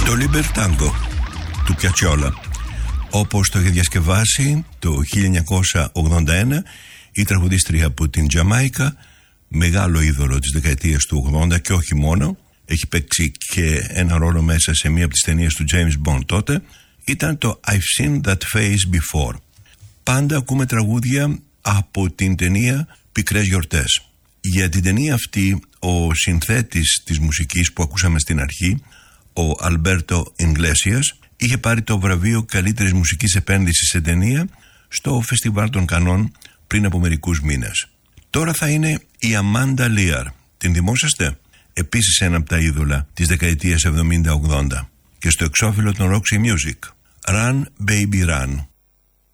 Το Libertango του Πιατσιόλα, όπως το είχε διασκευάσει το 1981 η τραγουδίστρια από την Τζαμάικα, μεγάλο είδωλο της δεκαετίας του 80 και όχι μόνο. Έχει παίξει και ένα ρόλο μέσα σε μία από τις ταινίες του James Bond τότε. Ήταν το I've Seen That Face Before. Πάντα ακούμε τραγούδια από την ταινία Πικρές Γιορτές. Για την ταινία αυτή ο συνθέτης της μουσικής που ακούσαμε στην αρχή, ο Αλμπέρτο Ιγκλέσιας, είχε πάρει το βραβείο καλύτερης μουσικής επένδυσης σε ταινία στο Φεστιβάλ των Κανών πριν από μερικούς μήνες. Τώρα θα είναι η Αμάντα Λίαρ. Την θυμόσαστε? Επίσης ένα από τα είδωλα της δεκαετίας 70-80 και στο εξώφυλλο των Roxy Music. Run Baby Run.